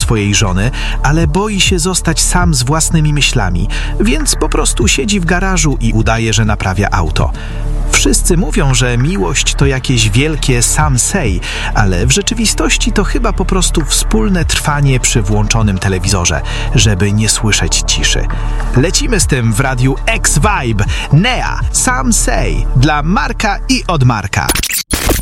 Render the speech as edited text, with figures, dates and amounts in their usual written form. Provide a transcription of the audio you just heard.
swojej żony, ale boi się zostać sam z własnymi myślami, więc po prostu siedzi w garażu i udaje, że naprawia auto. Wszyscy mówią, że miłość to jakieś wielkie samsej, ale w rzeczywistości to chyba po prostu wspólne trwanie przy włączonym telewizorze, żeby nie słyszeć ciszy. Lecimy z tym w radiu X-Vibe. Nea, Samsej dla Marka i od Marka.